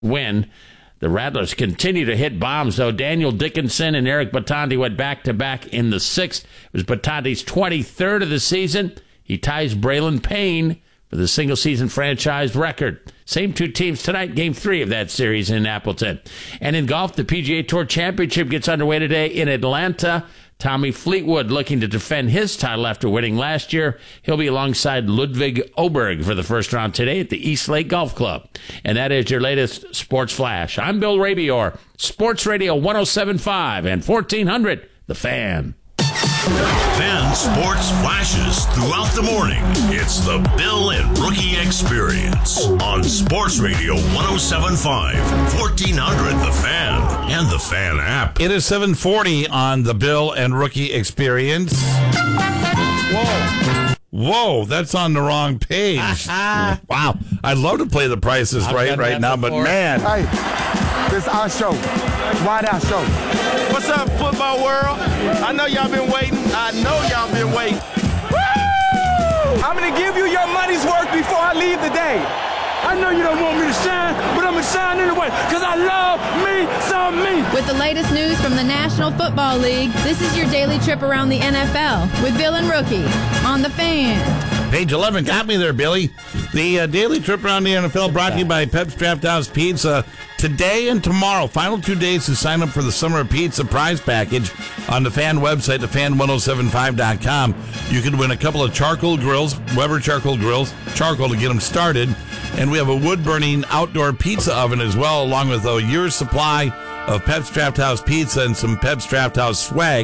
win. The Rattlers continue to hit bombs, though. Daniel Dickinson and Eric Batandi went back-to-back in the 6th. It was Batandi's 23rd of the season. He ties Braylon Payne for the single-season franchise record. Same two teams tonight, Game 3 of that series in Appleton. And in golf, the PGA Tour Championship gets underway today in Atlanta. Tommy Fleetwood looking to defend his title after winning last year. He'll be alongside Ludwig Oberg for the first round today at the East Lake Golf Club. And that is your latest Sports Flash. I'm Bill Rabior, Sports Radio 107.5 and 1400, The Fan. Fan Sports Flashes throughout the morning. It's the Bill and Rookie Experience on Sports Radio 107.5, 1400 The Fan, and the Fan app. It is 7:40 on the Bill and Rookie Experience. Whoa, that's on the wrong page. Wow. I'd love to play The Price is Right now, but man. Hey, this is our show. Why our show? What's up, football world? I know y'all been waiting. Woo! I'm going to give you your money's worth before I leave today. I know you don't want me to shine, but I'm going to shine anyway because I love me some me. With the latest news from the National Football League, this is your daily trip around the NFL with Bill and Rookie on The Fan. Page 11 got me there, Billy. The daily trip around the NFL brought to you by Pep's Draft House Pizza. Today and tomorrow, final 2 days to sign up for the Summer Pizza prize package on the Fan website, thefan1075.com. You can win a couple of charcoal grills, Weber charcoal grills, charcoal to get them started. And we have a wood-burning outdoor pizza oven as well, along with a year's supply of Pep's Draft House Pizza and some Pep's Draft House swag.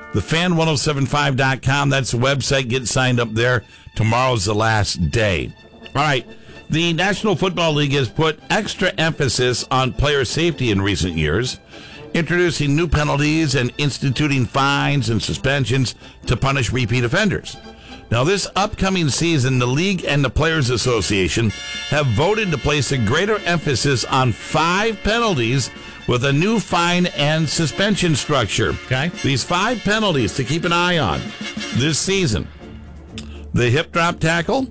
Thefan1075.com, that's the website. Get signed up there. Tomorrow's the last day. All right. The National Football League has put extra emphasis on player safety in recent years, introducing new penalties and instituting fines and suspensions to punish repeat offenders. Now, this upcoming season, the league and the Players Association have voted to place a greater emphasis on 5 penalties with a new fine and suspension structure. Okay. These 5 penalties to keep an eye on this season: the hip drop tackle,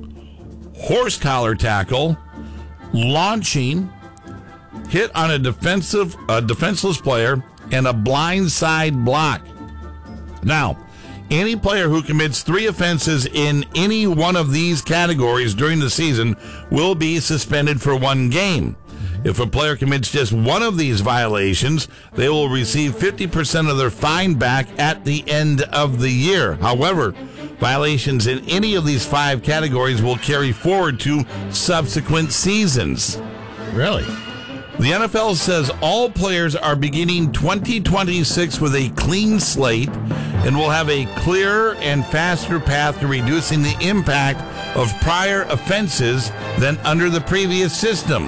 horse collar tackle, launching, hit on a defenseless player, and a blindside block. Now, any player who commits 3 offenses in any one of these categories during the season will be suspended for 1 game. If a player commits just one of these violations, they will receive 50% of their fine back at the end of the year. However, violations in any of these 5 categories will carry forward to subsequent seasons. Really? The NFL says all players are beginning 2026 with a clean slate and will have a clearer and faster path to reducing the impact of prior offenses than under the previous system.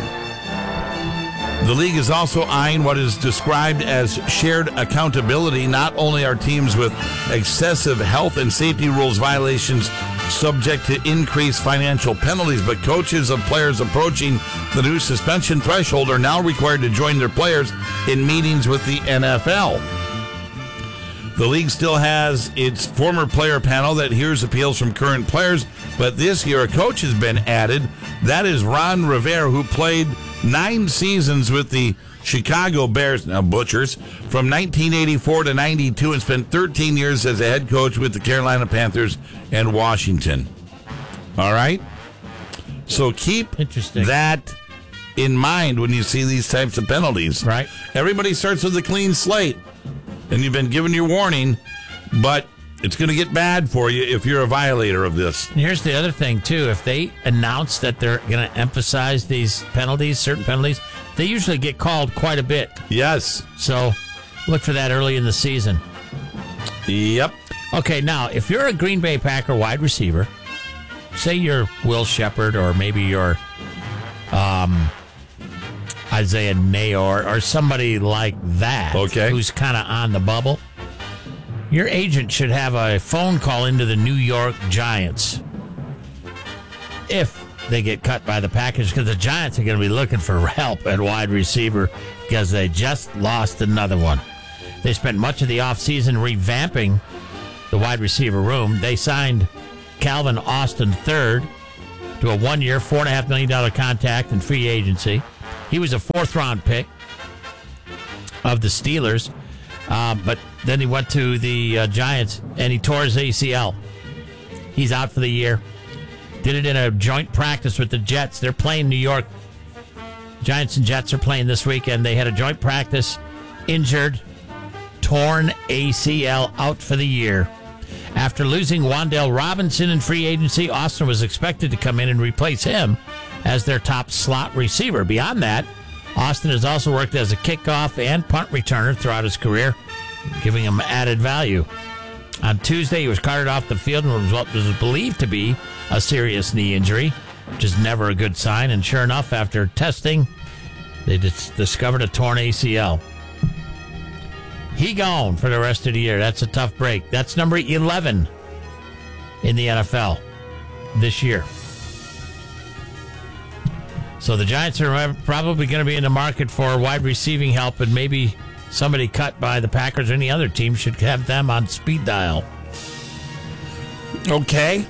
The league is also eyeing what is described as shared accountability. Not only are teams with excessive health and safety rules violations subject to increased financial penalties, but coaches of players approaching the new suspension threshold are now required to join their players in meetings with the NFL. The league still has its former player panel that hears appeals from current players, but this year a coach has been added. That is Ron Rivera, who played 9 seasons with the Chicago Bears, now Butchers, from 1984 to 92, and spent 13 years as a head coach with the Carolina Panthers and Washington. All right? So keep that in mind when you see these types of penalties. Right. Everybody starts with a clean slate, and you've been given your warning, but it's going to get bad for you if you're a violator of this. And here's the other thing, too. If they announce that they're going to emphasize these penalties, certain penalties, they usually get called quite a bit. Yes. So look for that early in the season. Yep. Okay, now, if you're a Green Bay Packer wide receiver, say you're Will Shepard or maybe you're Isaiah Nayor or somebody like that, okay, who's kind of on the bubble, your agent should have a phone call into the New York Giants if they get cut by the Packers, because the Giants are going to be looking for help at wide receiver because they just lost another one. They spent much of the offseason revamping the wide receiver room. They signed Calvin Austin III to a 1-year, $4.5 million contract in free agency. He was a 4th-round pick of the Steelers, but then he went to the Giants, and he tore his ACL. He's out for the year. Did it in a joint practice with the Jets. They're playing New York. Giants and Jets are playing this weekend. They had a joint practice, injured, torn ACL, out for the year. After losing Wan'Dale Robinson in free agency, Austin was expected to come in and replace him as their top slot receiver. Beyond that, Austin has also worked as a kickoff and punt returner throughout his career, giving him added value. On Tuesday, he was carted off the field and was what was believed to be a serious knee injury, which is never a good sign. And sure enough, after testing, they discovered a torn ACL. He gone for the rest of the year. That's a tough break. That's number 11 in the NFL this year. So the Giants are probably going to be in the market for wide receiving help, and maybe somebody cut by the Packers or any other team should have them on speed dial. Okay.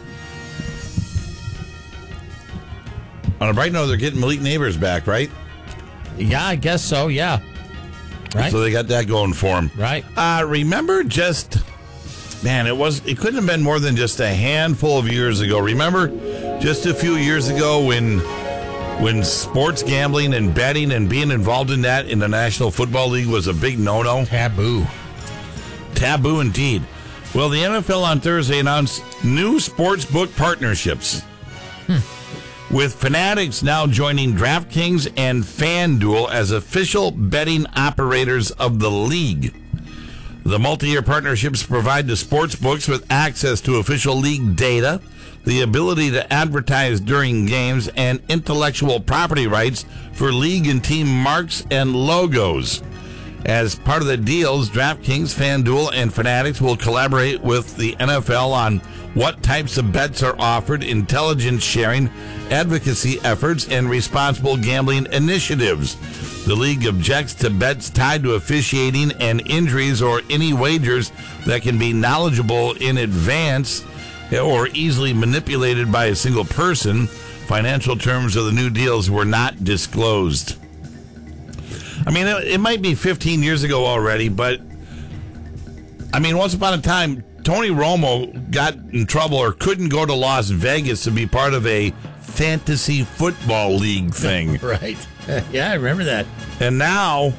On a bright note, they're getting Malik Neighbors back, right? Yeah, I guess so, yeah. Right. So they got that going for them. Right. Remember it couldn't have been more than just a handful of years ago. Remember just a few years ago when sports gambling and betting and being involved in that in the National Football League was a big no-no? Taboo indeed. Well, the NFL on Thursday announced new sports book partnerships. With Fanatics now joining DraftKings and FanDuel as official betting operators of the league. The multi-year partnerships provide the sports books with access to official league data, the ability to advertise during games, and intellectual property rights for league and team marks and logos. As part of the deals, DraftKings, FanDuel, and Fanatics will collaborate with the NFL on what types of bets are offered, intelligence sharing, advocacy efforts, and responsible gambling initiatives. The league objects to bets tied to officiating and injuries or any wagers that can be knowledgeable in advance or easily manipulated by a single person. Financial terms of the new deals were not disclosed. I mean, it might be 15 years ago already, but I mean, once upon a time, Tony Romo got in trouble or couldn't go to Las Vegas to be part of a fantasy football league thing. Right. Yeah, I remember that. And now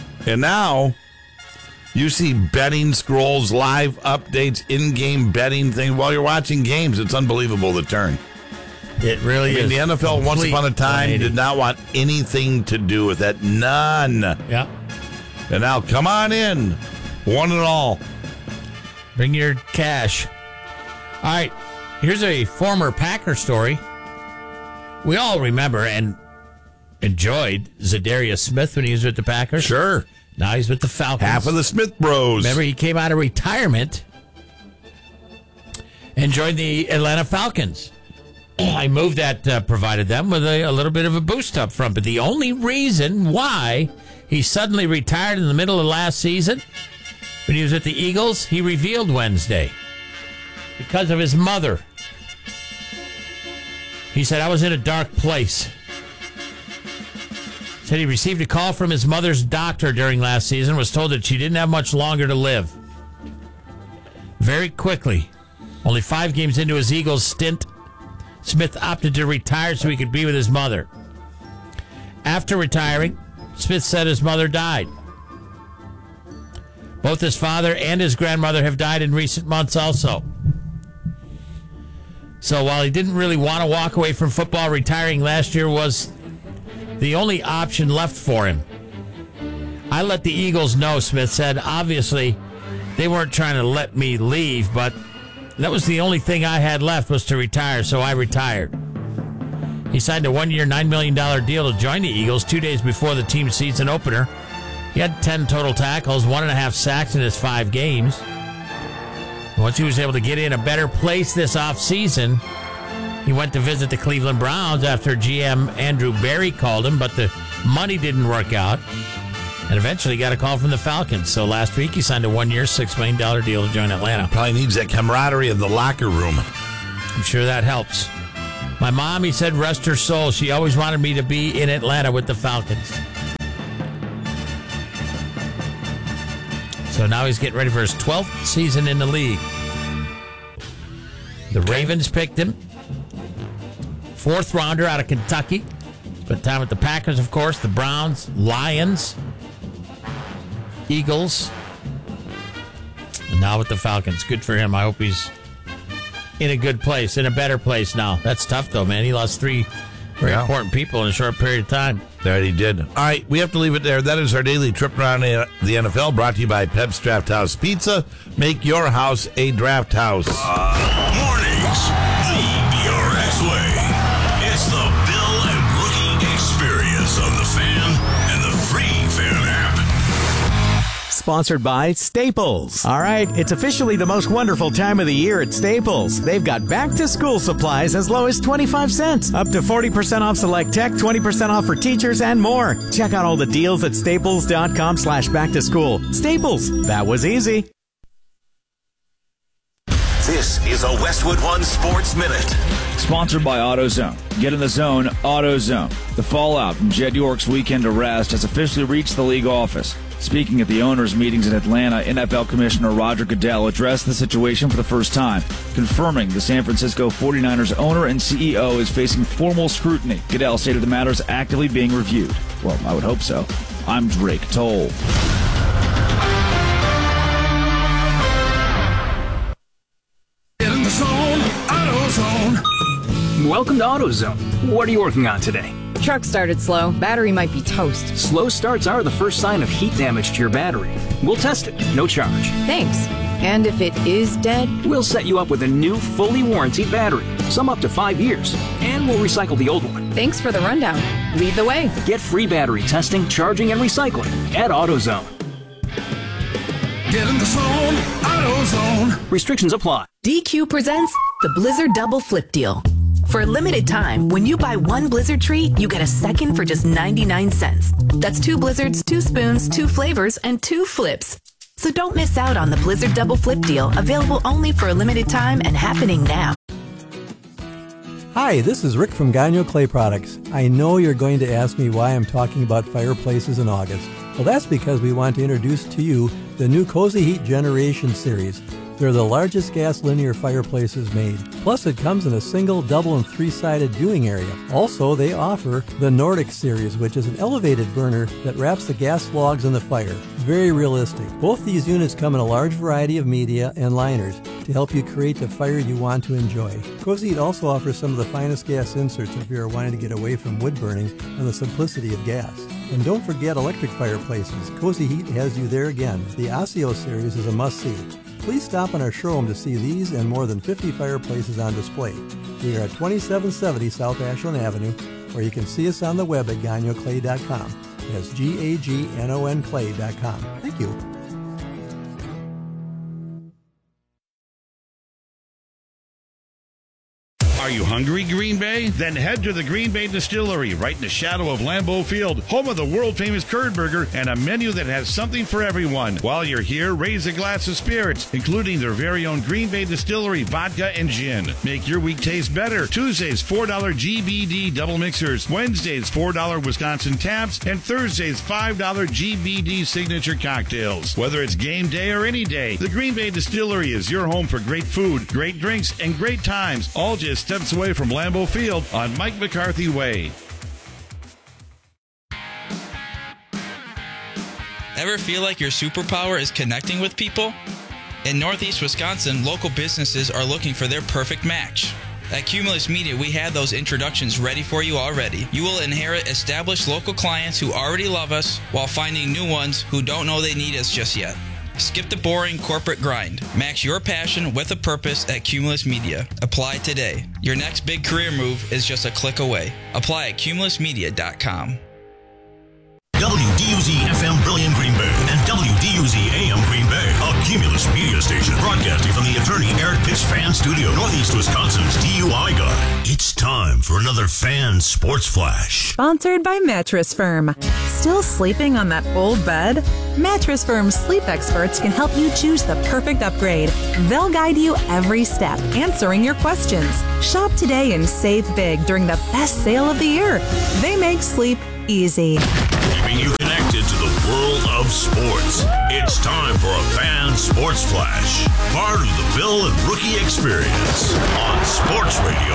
you see betting scrolls, live updates, in-game betting thing while you're watching games. It's unbelievable, the turn. It really is. The NFL once upon a time 180. did not want anything to do with that. None. Yeah. And now, come on in. One and all. Bring your cash. All right. Here's a former Packer story. We all remember and enjoyed Zadarius Smith when he was with the Packers. Sure. Now he's with the Falcons. Half of the Smith Bros. Remember, he came out of retirement and joined the Atlanta Falcons. I moved that provided them with a little bit of a boost up front. But the only reason why he suddenly retired in the middle of last season, when he was at the Eagles, he revealed Wednesday. Because of his mother. He said, I was in a dark place. Said he received a call from his mother's doctor during last season, was told that she didn't have much longer to live. Very quickly, only 5 games into his Eagles stint, Smith opted to retire so he could be with his mother. After retiring, Smith said his mother died. Both his father and his grandmother have died in recent months also. So while he didn't really want to walk away from football, retiring last year was the only option left for him. I let the Eagles know, Smith said. Obviously, they weren't trying to let me leave, but that was the only thing I had left was to retire, so I retired. He signed a 1-year, $9 million deal to join the Eagles 2 days before the team's season opener. He had 10 total tackles, 1.5 sacks in his 5 games. Once he was able to get in a better place this offseason, he went to visit the Cleveland Browns after GM Andrew Berry called him, but the money didn't work out. And eventually got a call from the Falcons. So last week he signed a 1-year, $6 million deal to join Atlanta. Probably needs that camaraderie of the locker room. I'm sure that helps. My mom, he said, rest her soul. She always wanted me to be in Atlanta with the Falcons. So now he's getting ready for his 12th season in the league. The Ravens picked him. 4th rounder out of Kentucky. Spent time with the Packers, of course, the Browns, Lions, Eagles, and now with the Falcons. Good for him. I hope he's in a good place, in a better place now. That's tough, though, man. He lost 3 very important people in a short period of time. That he did. All right, we have to leave it there. That is our daily trip around the NFL, brought to you by Pep's Draft House Pizza. Make your house a draft house. Mornings, the DRX way. It's the Bill and Rookie Experience on the Fan and the free Fan app. Sponsored by Staples. All right, it's officially the most wonderful time of the year at Staples. They've got back-to-school supplies as low as 25 cents, up to 40% off select tech, 20% off for teachers, and more. Check out all the deals at staples.com/back-to-school. Staples, that was easy. This is a Westwood One Sports Minute. Sponsored by AutoZone. Get in the zone, AutoZone. The fallout from Jed York's weekend arrest has officially reached the league office. Speaking at the owners' meetings in Atlanta, NFL Commissioner Roger Goodell addressed the situation for the first time, confirming the San Francisco 49ers owner and CEO is facing formal scrutiny. Goodell stated the matter is actively being reviewed. Well, I would hope so. I'm Drake Toll. In the zone, AutoZone. Welcome to AutoZone. What are you working on today? Truck started slow. Battery might be toast. Slow starts are the first sign of heat damage to your battery. We'll test it, no charge. Thanks. And if it is dead? We'll set you up with a new, fully warranted battery, some up to 5 years, and we'll recycle the old one. Thanks for the rundown. Lead the way. Get free battery testing, charging, and recycling at AutoZone. Get in the zone, AutoZone. Restrictions apply. DQ presents the Blizzard Double Flip Deal. For a limited time, when you buy 1 Blizzard treat, you get a second for just 99 cents. That's 2 Blizzards, 2 spoons, 2 flavors, and 2 flips. So don't miss out on the Blizzard Double Flip Deal, available only for a limited time and happening now. Hi, this is Rick from Gagnon Clay Products. I know you're going to ask me why I'm talking about fireplaces in August. Well, that's because we want to introduce to you the new Cozy Heat Generation Series. They're the largest gas linear fireplaces made. Plus, it comes in a single, double, and 3-sided viewing area. Also, they offer the Nordic Series, which is an elevated burner that wraps the gas logs in the fire. Very realistic. Both these units come in a large variety of media and liners to help you create the fire you want to enjoy. Cozy Heat also offers some of the finest gas inserts if you are wanting to get away from wood burning and the simplicity of gas. And don't forget electric fireplaces. Cozy Heat has you there again. The Osseo Series is a must-see. Please stop in our showroom to see these and more than 50 fireplaces on display. We are at 2770 South Ashland Avenue, or you can see us on the web at gagnoclay.com. That's GAGNON clay.com. Thank you. Are you hungry, Green Bay? Then head to the Green Bay Distillery, right in the shadow of Lambeau Field, home of the world-famous curd burger and a menu that has something for everyone. While you're here, raise a glass of spirits, including their very own Green Bay Distillery vodka and gin. Make your week taste better. Tuesdays, $4 GBD double mixers. Wednesdays, $4 Wisconsin taps. And Thursdays, $5 GBD signature cocktails. Whether it's game day or any day, the Green Bay Distillery is your home for great food, great drinks, and great times, all just steps away from Lambeau Field on Mike McCarthy Way. Ever feel like your superpower is connecting with people? In Northeast Wisconsin, local businesses are looking for their perfect match. At Cumulus Media, we have those introductions ready for you already. You will inherit established local clients who already love us while finding new ones who don't know they need us just yet. Skip the boring corporate grind. Match your passion with a purpose at Cumulus Media. Apply today. Your next big career move is just a click away. Apply at cumulusmedia.com. WDUZ FM Brilliant Green Bay and WDUZ AM Green Bay, a Cumulus News Media Station, broadcasting from the attorney Eric Pitts Fan Studio, Northeast Wisconsin's DUI guy. It's time for another Fan Sports Flash. Sponsored by Mattress Firm. Still sleeping on that old bed? Mattress Firm's sleep experts can help you choose the perfect upgrade. They'll guide you every step, answering your questions. Shop today and save big during the best sale of the year. They make sleep easy. Keeping you connected to the world of sports. It's time for a Fan Sports Flash. Part of the Bill and Rookie Experience on Sports Radio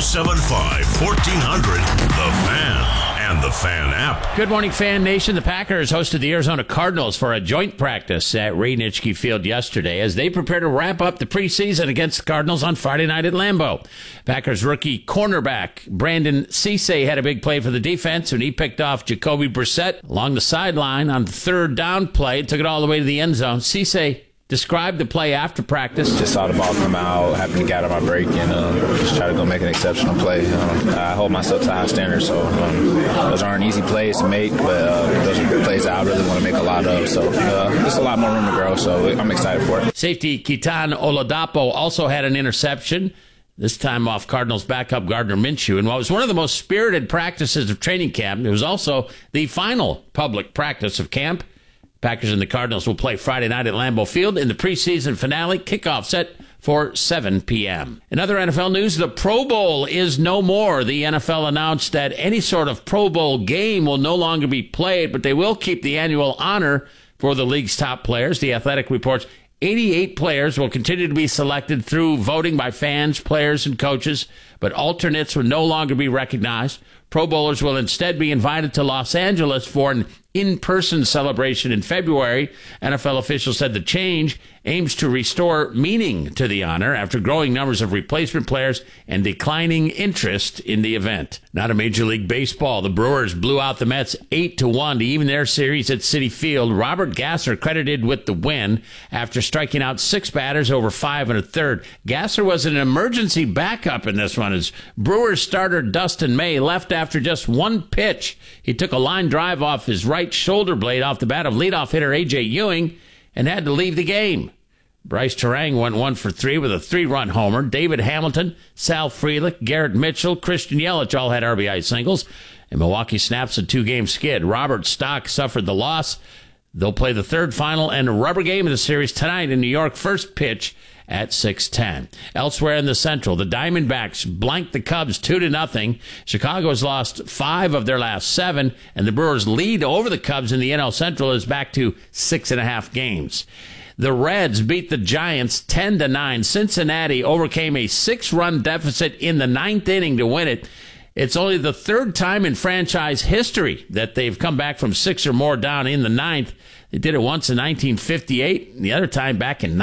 107.5, 1400, The Fan. And the Fan app. Good morning, Fan Nation. The Packers hosted the Arizona Cardinals for a joint practice at Ray Nitschke Field yesterday as they prepare to wrap up the preseason against the Cardinals on Friday night at Lambeau. Packers rookie cornerback Brandon Cisse had a big play for the defense when he picked off Jacoby Brissett along the sideline on the third down play, took it all the way to the end zone. Cisse described the play after practice. Just saw the ball come out, happened to get out of my break, and just try to go make an exceptional play. I hold myself to high standards, so those aren't easy plays to make, but those are plays that I really want to make a lot of. So there's a lot more room to grow, so I'm excited for it. Safety Keaton Oladapo also had an interception, this time off Cardinals backup Gardner Minshew. And what was one of the most spirited practices of training camp, it was also the final public practice of camp. Packers and the Cardinals will play Friday night at Lambeau Field in the preseason finale, kickoff set for 7 p.m. In other NFL news, the Pro Bowl is no more. The NFL announced that any sort of Pro Bowl game will no longer be played, but they will keep the annual honor for the league's top players. The Athletic reports 88 players will continue to be selected through voting by fans, players, and coaches, but alternates will no longer be recognized. Pro Bowlers will instead be invited to Los Angeles for an in-person celebration in February. NFL officials said the change aims to restore meaning to the honor after growing numbers of replacement players and declining interest in the event. Not a Major League Baseball. The Brewers blew out the Mets 8-1 to even their series at Citi Field. Robert Gasser credited with the win after striking out 6 batters over 5 1/3. Gasser was an emergency backup in this one as Brewers starter Dustin May left after just one pitch. He took a line drive off his right shoulder blade off the bat of leadoff hitter A.J. Ewing and had to leave the game. Bryce Terang went 1 for 3 with a 3-run homer. David Hamilton, Sal Frelick, Garrett Mitchell, Christian Yelich all had RBI singles. And Milwaukee snaps a 2-game skid. Robert Stock suffered the loss. They'll play the third, final, and rubber game of the series tonight in New York. First pitch at 6:10. Elsewhere in the Central, the Diamondbacks blanked the Cubs 2-0. Chicago has lost 5 of their last 7, and the Brewers' lead over the Cubs in the NL Central is back to 6.5 games. The Reds beat the Giants 10-9. Cincinnati overcame a 6-run deficit in the 9th inning to win it. It's only the third time in franchise history that they've come back from 6 or more down in the 9th. They did it once in 1958, and the other time back in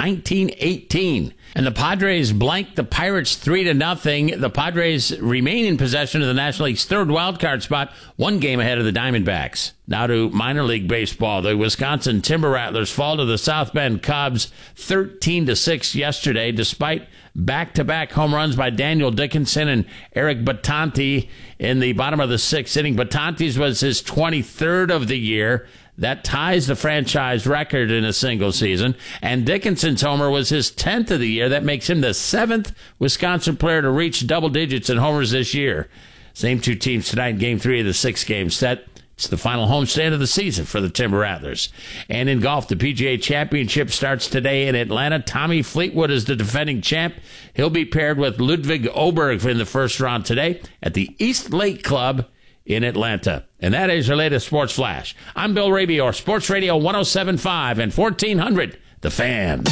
1918. And the Padres blanked the Pirates 3-0. The Padres remain in possession of the National League's third wildcard spot, 1 game ahead of the Diamondbacks. Now to minor league baseball. The Wisconsin Timber Rattlers fall to the South Bend Cubs 13-6 yesterday, despite back-to-back home runs by Daniel Dickinson and Eric Battanti in the bottom of the 6th inning. Battanti's was his 23rd of the year. That ties the franchise record in a single season. And Dickinson's homer was his 10th of the year. That makes him the 7th Wisconsin player to reach double digits in homers this year. Same 2 teams tonight in Game 3 of the 6-game set. It's the final homestand of the season for the Timber Rattlers. And in golf, the PGA Championship starts today in Atlanta. Tommy Fleetwood is the defending champ. He'll be paired with Ludwig Oberg in the first round today at the East Lake Club in Atlanta. And that is your latest Sports Flash. I'm Bill Rabior, Sports Radio 107.5 and 1400, The Fan.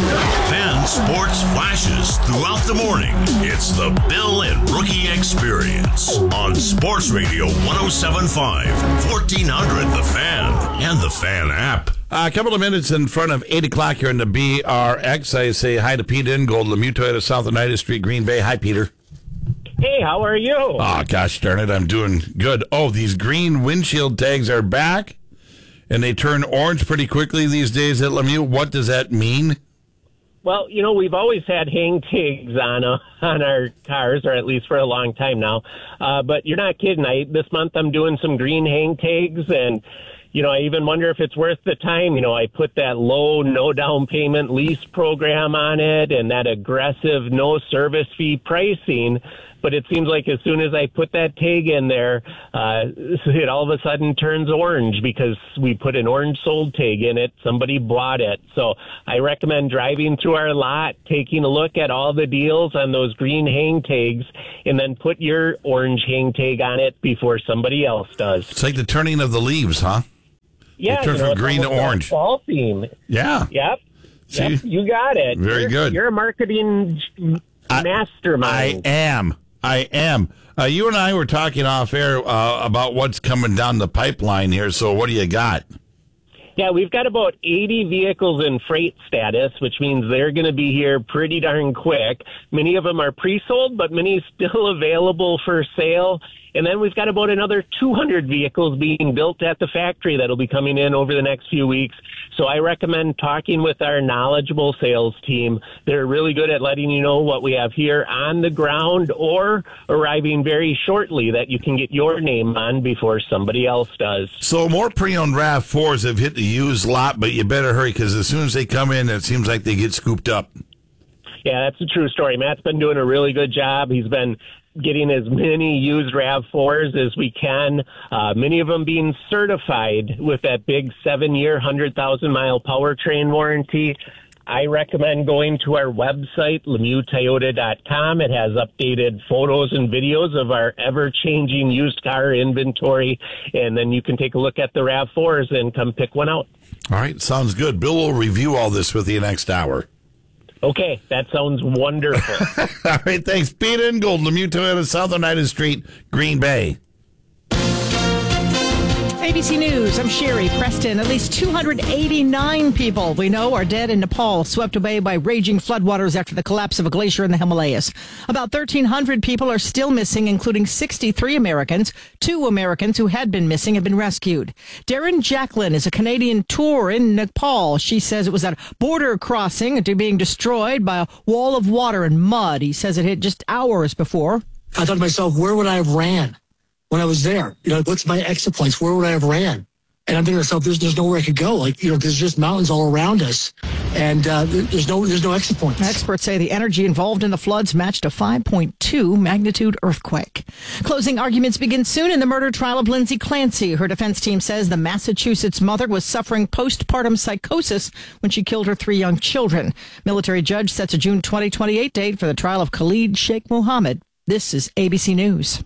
Fan Sports Flashes throughout the morning. It's the Bill and Rookie Experience on Sports Radio 107.5, 1400, The Fan, and The Fan app. A couple of minutes in front of 8 o'clock here in the BRX. I say hi to Pete Ingold, Lemieux Toyota, South of 90th Street, Green Bay. Hi, Peter. Hey, how are you? Oh, gosh darn it, I'm doing good. Oh, these green windshield tags are back, and they turn orange pretty quickly these days at Lemieux. What does that mean? Well, you know, we've always had hang tags on our cars, or at least for a long time now. But you're not kidding. This month I'm doing some green hang tags, and I even wonder if it's worth the time. I put that low, no down payment lease program on it and that aggressive no service fee pricing. But it seems like as soon as I put that tag in there, it all of a sudden turns orange because we put an orange sold tag in it. Somebody bought it. So I recommend driving through our lot, taking a look at all the deals on those green hang tags, and then put your orange hang tag on it before somebody else does. It's like the turning of the leaves, huh? Yeah. It turns from green to orange. Fall theme. Yeah. Yep. See? Yep, you got it. Very good. You're a marketing mastermind. I am. You and I were talking off air about what's coming down the pipeline here. So what do you got? Yeah, we've got about 80 vehicles in freight status, which means they're going to be here pretty darn quick. Many of them are pre-sold, but many still available for sale. And then we've got about another 200 vehicles being built at the factory that'll be coming in over the next few weeks. So I recommend talking with our knowledgeable sales team. They're really good at letting you know what we have here on the ground or arriving very shortly that you can get your name on before somebody else does. So more pre-owned RAV4s have hit the used lot, but you better hurry because as soon as they come in, it seems like they get scooped up. Yeah, that's a true story. Matt's been doing a really good job. He's been getting as many used RAV4s as we can, many of them being certified with that big 7-year, 100,000-mile powertrain warranty. I recommend going to our website, LemieuxToyota.com. It has updated photos and videos of our ever-changing used car inventory, and then you can take a look at the RAV4s and come pick one out. All right, sounds good. Bill will review all this with you next hour. Okay, that sounds wonderful. All right, thanks. Pete Ingold, Lemieux Toyota, South Oneida Street, Green Bay. ABC News, I'm Sherry Preston. At least 289 people we know are dead in Nepal, swept away by raging floodwaters after the collapse of a glacier in the Himalayas. About 1,300 people are still missing, including 63 Americans. 2 Americans who had been missing have been rescued. Darren Jacqueline is a Canadian tour in Nepal. She says it was a border crossing being destroyed by a wall of water and mud. He says it hit just hours before. I thought to myself, where would I have ran when I was there? What's my exit points? Where would I have ran? And I'm thinking to myself, there's nowhere I could go. There's just mountains all around us, and there's no exit points. Experts say the energy involved in the floods matched a 5.2 magnitude earthquake. Closing arguments begin soon in the murder trial of Lindsay Clancy. Her defense team says the Massachusetts mother was suffering postpartum psychosis when she killed her 3 young children. Military judge sets a June 2028 date for the trial of Khalid Sheikh Mohammed. This is ABC News.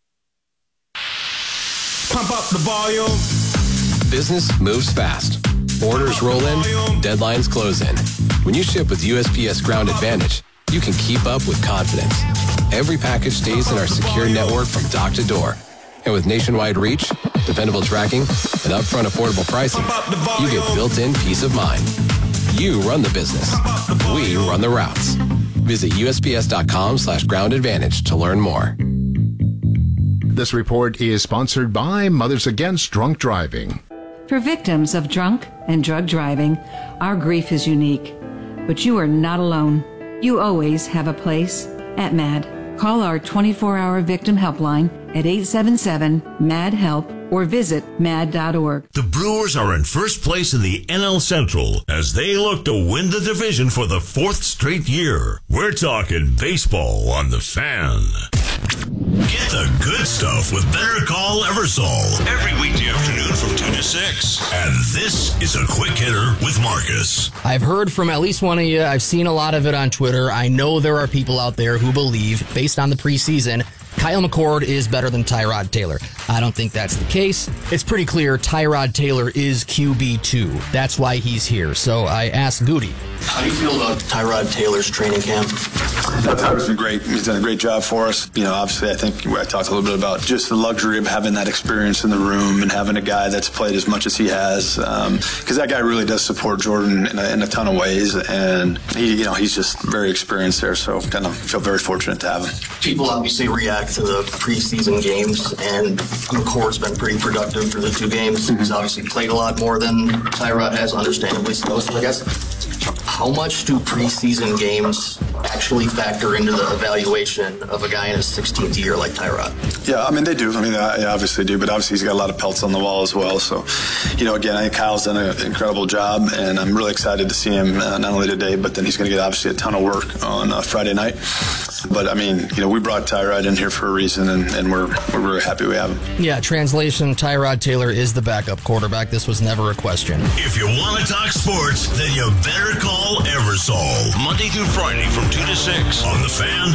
Pump up the volume. Business moves fast. Orders roll in, deadlines close in. When you ship with USPS Ground Advantage, you can keep up with confidence. Every package stays in our secure network from dock to door. And with nationwide reach, dependable tracking, and upfront affordable pricing, you get built-in peace of mind. You run the business. We run the routes. Visit USPS.com/Ground Advantage to learn more. This report is sponsored by Mothers Against Drunk Driving. For victims of drunk and drug driving, our grief is unique. But you are not alone. You always have a place at MAD. Call our 24-hour victim helpline at 877-MAD-HELP or visit mad.org. The Brewers are in first place in the NL Central as they look to win the division for the 4th straight year. We're talking baseball on The Fan. Get the good stuff with Better Call Eversol every weekday afternoon from 2 to 6. And this is a quick hitter with Marcus. I've heard from at least one of you. I've seen a lot of it on Twitter. I know there are people out there who believe, based on the preseason, Kyle McCord is better than Tyrod Taylor. I don't think that's the case. It's pretty clear Tyrod Taylor is QB2. That's why he's here. So I asked Goody. How do you feel about Tyrod Taylor's training camp? Tyrod's been great. He's done a great job for us. Obviously, I think I talked a little bit about just the luxury of having that experience in the room and having a guy that's played as much as he has. Because that guy really does support Jordan in a ton of ways. And, he's just very experienced there. So kind of feel very fortunate to have him. People obviously react to the preseason games, and McCord's been pretty productive for the 2 games. He's obviously played a lot more than Tyrod has, understandably so. So I guess, how much do preseason games actually factor into the evaluation of a guy in his 16th year like Tyrod? Yeah, I mean, they do. I mean, they obviously do, but obviously he's got a lot of pelts on the wall as well. So, again, I think Kyle's done an incredible job, and I'm really excited to see him not only today, but then he's going to get obviously a ton of work on Friday night. But, I mean, we brought Tyrod in here for a reason, and we're really happy we have him. Yeah, translation, Tyrod Taylor is the backup quarterback. This was never a question. If you want to talk sports, then you better call Eversol. Monday through Friday from 2 to 6 on The Fan